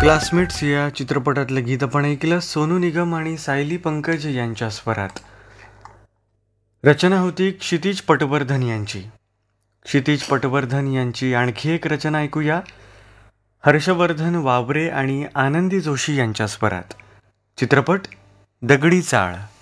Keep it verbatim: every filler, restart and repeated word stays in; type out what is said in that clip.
Classmates या चित्रपटातलं गीत आपण ऐकलं सोनू निगम आणि सायली पंकज यांच्या स्वरात. रचना होती क्षितिज पटवर्धन यांची. क्षितिज पटवर्धन यांची आणखी एक रचना ऐकूया, हर्षवर्धन वावरे आणि आनंदी जोशी यांच्या स्वरात. चित्रपट दगडी चाळ.